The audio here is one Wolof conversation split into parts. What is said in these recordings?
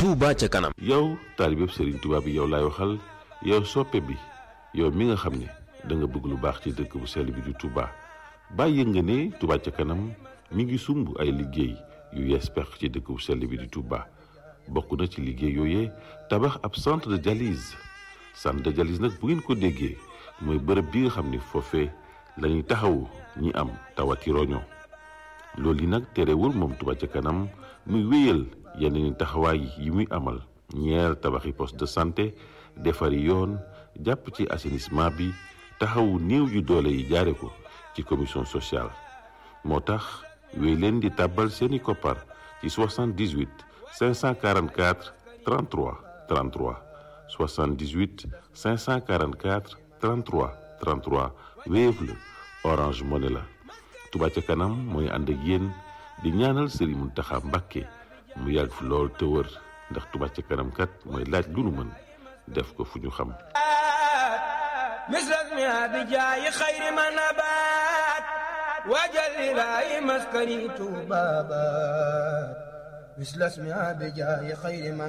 Touba ca kanam. yow taalibeb Serigne Touba bi yow laay waxal yow soppe bi yow mi nga xam ne da nga bëgg lu baax ci dëkk bu sell bi di Touba bàyyi nga ne Touba ca kanam mi ngi sumb ay liggéey yu yees peq ci dëkk bu sell bi di Touba bokk na ci liggéey yooyee tabax ab centre de dialyse nag bu ngeen ko déggee mooy bërëb bi nga xam ne foofee la ñuy taxawu ñi am tawati roño loolu yi nag terewul moom Touba ca kanam muy wéyal yeneen taxawaay yi muy amal ñeer tabaxi poste de santé defari yoon jàpp ci assainissement bi taxawu néew yu doole yi jaare ko ci commission sociale moo tax wéy leen di tàbbal seeni koppar ci 78 544 33 33 78 544 33 33 Wave la Orange Money la Touba ca kanam mooy ànd ak yéen di ñaanal Serigne Mountakha Mbacké mu yàgg fi lool te wër ndax Touba ca kanam kat mooy laaj lu nu mën def ko fu ñu xam misras mi abi jaayi xayri ma nabaat waajal ilaahi maskani tuubaabaat misras mi abi jaayi xayri ma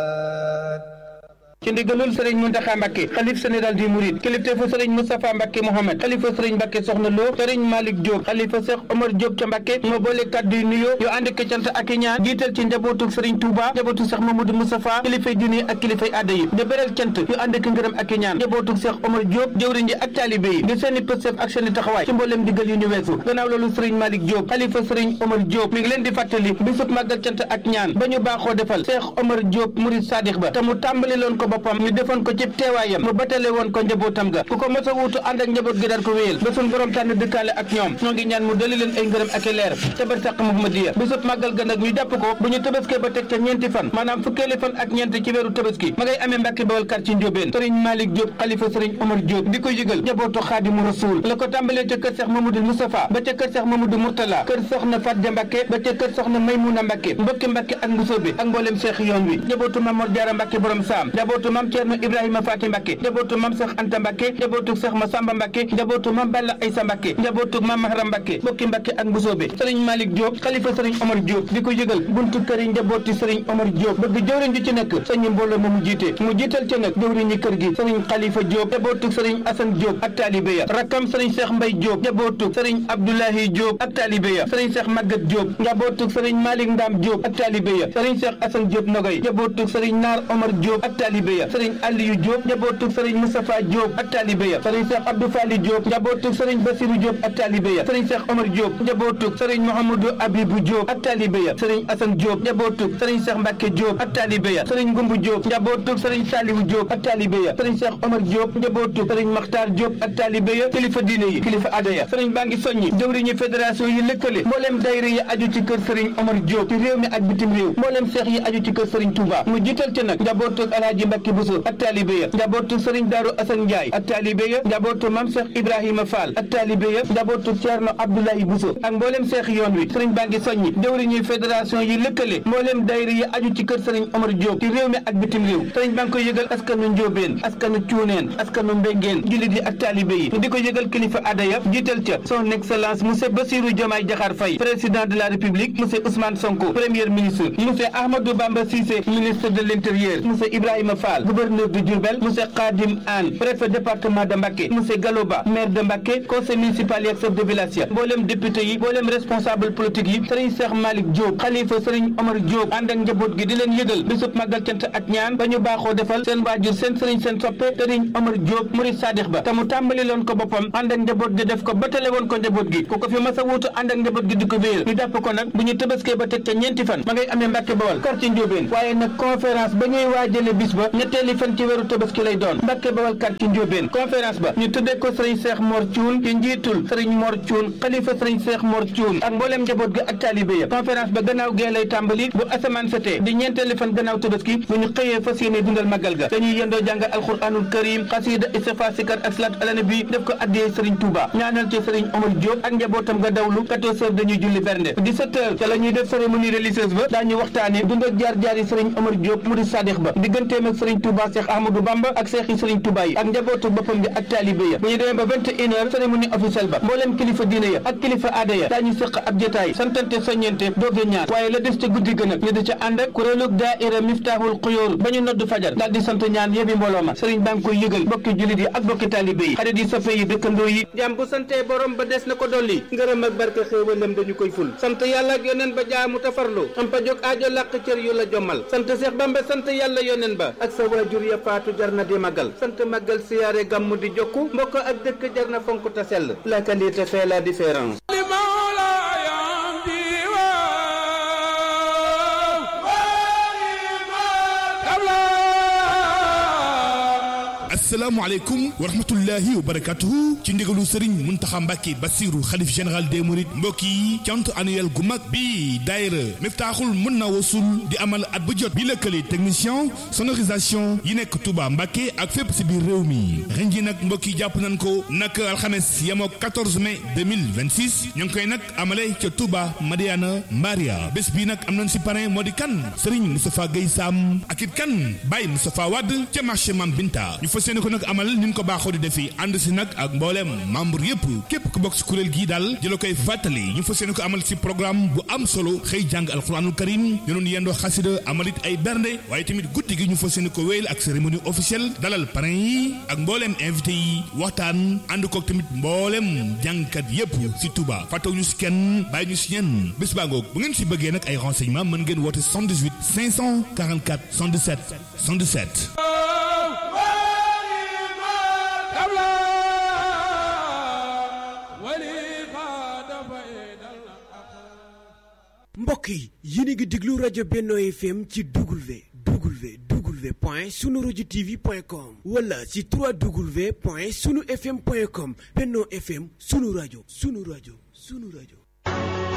nabaat ci ndigalul sëriñ Mountakha Mbacké xalif général di Mouride kilifteefu sëriñ Moustapha Mbacké Mohamed xalifa sëriñ Mbacké Soxna Lo sëriñ Malick Diop xalifa Cheikh Omar Diop ca Mbacké moo boole kàddu yu nuyoo yu ànd ak cant ak ñaan jiital ci njabootu sëriñ Touba njabootu Cheikh Mamadou Moustapha kilifay diine ak kilifay aada yi di beral cant yu ànd ak ngërëm ak ñaan njabootu Cheikh Omar Diop jëwriñ ji ak taalibe yi di seeni pëstef ak seeni taxawaay ci mbooleem digal yu ñu weesu gannaaw loolu sëriñ Malick Diop xalifa sëriñ Omar Diop mi ngi leen di fàttali bisub màggal cant ak ñaan ba ñu baaxoo defal Cheikh Omar Diop Mouride Sadiq ba te mu tàmbali loon ko boppam ñu defoon ko ci teewaayam mu batale woon ko njabootam ga ku ko mos a wuutu ànd ak njaboot gi daal ko wéyal ba suñ borom tànn dëkkaale ak ñoom ñoo ngi ñaan mu dali leen ay ngërëm ak i leer ca barsàq Muhammadiya bisub màggal ga nag ñu jàpp ko bu ñu tabaskee ba teg ca ñeenti fan maanaam fukkeeli fan ak ñeent ci weeru tabaski ma ngay amee Mbàkke Bawol kar ci Njóobeen sëriñ Malick Diop xalifa sëriñ Omar Diop di ko yëgal njabootu Xaadimu Rasuul la ko tàmbalee ca kër Cheikh Mamadou Moustapha ba ca kër Cheikh Mamadou Mourtala kër soxna Fatja Mbàkke ba ca kër soxna Maymuna Mbàkke mbokki Mbàkke ak Mbusoobe ak mboolem Cheikh yoon wi njabootu Maam Mor Jaara Mbàkke borom saam njabootu Maam Ceerno Ibrahima Faati Mbàkke njabootu Maam Cheikh Anta Mbàkke njabootu Cheikh Massamba Mbàkke njabootu Maam Balla Aysa Mbàkke njabootu Maam Mahram Mbàkke mbokki Mbàkke ak Mbusoobe sëriñ Malick Diop xalifa sëriñ Omar Diop di ko yëgal buntu kër yi njabooti sëriñ Omar Diop bëgg jëwriñ ji ci nekk sëñ mbooloo ma mu jiite mu jiital ca nag jëwriñ ñi kër gi sëriñ Khalifa Diop njabootu sëriñ Assane Diop ak taalibe ya rakkam sëriñ Cheikh Mbaye Diop njabootu sëriñ Abdoulahi Diop ak taalibe ya sëriñ Cheikh Maguette Diop njabootu sëriñ Malick Ndam Diop ak taalibe ya sëriñ Cheikh Assane Diop Nogay njabootu sëriñ Naar Omar Diop ak taalibe ya sëriñ Aliou Diop njabootu sëriñ Moustapha Diop ak taalibe ya sëriñ Cheikh Abdou Fali Diop njabootu sëriñ Bassirou Diop ak taalibe ya sëriñ Cheikh Omar Diop njabootu sëriñ Mouhamadou Abibou Diop ak taalibe ya sëriñ Assane Diop njabootu sëriñ Cheikh Mbacke Diop ak taalibe ya sëriñ Ngumbu Diop njabootu sëriñ Saliou Diop ak taalibe ya sëriñ Cheikh Omar Diop njabootu sëriñ Makhtar Diop ak taalibe ya kilifa diine yi kilifa aada ya sëriñ baa ngi soññi jëwriñu fédération yi lëkkale mbooleem dayra yi aju ci kër sëriñ Omar Diop ci réew mi ak bitim réew mbooleem seex yi aju ci kër sëriñ Touba mu jiital ca nag njabootu Alaaji Mbacke Bousso ak taalibe ya njabootu sëriñ Daaru Assane Ndiaye ak taalibe ya njabootu Mame Cheikh Ibrahima Fall ak taalibe ya njabootu Thierno Abdoulaye Bousso ak mbooleem seex yoon wi sëriñ baa ngi soññi jëwriñu fédération yi lëkkale mbooleem dayra yi aju ci kër sëriñ Omar Diop ci réew mi ak bitim réew sëriñ baa ngi koy yëgal askanu Njóobeen askanu Cuuneen askanu Mbengeen jullit yi ak taalibe yi di ko yëgal kilifa aada ya jiital ca son excellence monsieur Bassirou Diomaye Diakhar Faye président de la République monsieur Ousmane Sonko premier ministre monsieur Ahmadou Bamba Cissé ministre de l'Intérieur monsieur Ibrahima Fall gouverneur de Diourbel monsieur Khadim Anne préfet département de Mbacké monsieur Galoba maire de Mbacké conseil municipal yi ak chef de village ya mboolem député yi mboolem responsable politique yi sëriñ Cheikh Malick Diop xalifa sëriñ Omar Diop ànd ak njaboot gi di leen yëgal bisub màggal cant ak ñaan ba ñu baaxoo defal seen waajur seen sëriñ seen soppe sëriñ Omar Diop Mouride Sadiq ba te mu tàmbali loon ko boppam ànd ak njaboot gi def ko batale woon ko njaboot gi ku ko fi mas a wuutu ànd ak njaboot gi di ko wéyal ñu jàpp ko nag bu ñu tëbaskee ba teg ca ñeenti fan ma ngay amee Mbàkke Bawol quartier Njóobeen waaye nag conférence ba ñuy waajale bis ba ñetteeli fan ci weeru tëbaski lay doon Mbàkke Bawol quartier Njóobeen conférence ba ñu tuddee ko sëriñ Cheikh Mor Thioune ci njiitul sëriñ Mor Thioune xalifa sëriñ Cheikh Mor Thioune ak mbooleem njaboot ga ak taalibe ya conférence ba gannaaw gee lay tàmbali bu asamaan setee di ñeenteeli fan gannaaw tëbaski bu ñu xëyee fas yéene dundal magal ga dañuy yendoo jàng alxuraanul karim xasida istighfar sikar ak salaat ala nabi def ko addiyee sëriñ Touba ñaanal ci sëriñ Omar Diop ak njabootam nga dawlu 14 heures dañuy julli bernde 17 heures ca la ñuy def cérémonie religieuse ba daañu waxtaane dund ak jaar-jaar yi sëriñ Omar Diop Mouride Sadiq ba digganteem ak Serigne Touba Cheikh Ahmadou Bamba ak seexi Serigne Touba yi ak njabootu boppam bi ak taalibe ya bu ñu demee ba 21h cérémonie officielle ba mbooleem kilifa diine ya ak kilifa aada ya daañu séq ab jotaay santante soññente dooge ñaar waaye la des ca guddi gën ñu di ca ànd ak kuréelug daaira Miftahul Xuyóor ba ñu nodd fajar daal di sant ñaan yëbi mbooloo ma Serigne baa ngi koy yëgal bokki jullit yi ak bokki taalibe yi xarit yi soppe yi dëkkandoo yi jaam bu santee borom ba des na ko dolli ngërëm ak barke xéewalam dañu koy ful sant yàlla ak yoneen ba jaamu tafarlu am pa jóg aajo làq cër yu la jommal sant Seex Bamba sant yàlla yoneen ba ak sa waajur ya faatu jar na di magal sant magal siyaare gàmmu di jokku mbokk ak dëkk jar na fonk ta sell la qualité fait la différence. asalaamaaleykum wa rahmatullahi wa barakatuhu ci ndigalu Serigne Mountakha Mbacké Bassirou xalif général des mourides mbokk yi cant annuel gu mag bi daayira Miftahul Muna Wasul di amal at bu jot bi lëkkale technicien sonorisation yi nekk Touba Mbacké ak fépp si biir réew mi ren ji nag mbokk yi jàpp nañ ko nag alxames yemoo 14 mai 2026 ñu ngi koy nag amale ca Touba Madiana Maria bés bi nag am nañ si parrain moo di kan Serigne Moustapha Gueye Sam ak it kan Baye Moustapha Wade ca marché Mam Binta ñu fas yéene ko nag amal ni ñu ko baaxoo di defi ànd si nag ak mbooleem membre yëpp képp ku bokk si kuréel gii daal di la koy fàttali ñu fas yéene ko amal si programme bu am solo xëy jàng alxuraanul karim ñu doon yendoo xasida amalit ay bernde waaye tamit guddi gi ñu fas yéene ko wéyal ak cérémonie officielle dalal parrain yi ak mbooleem invité yi waxtaan ànd kook tamit mbooleem jàngkat yëpp si Touba fàttaw ñu si kenn bàyyi ñu si ñenn bés baa ngoog bu ngeen si bëggee nag ay renseignements mën ngeen woote 78 544 117 117. mbokk yi yéen a ngi déglu rajo Benno FM ci www.sunuradiotv.com wala ci www.sunufm.com Benno FM sunu rajo sunu rajo sunu rajo.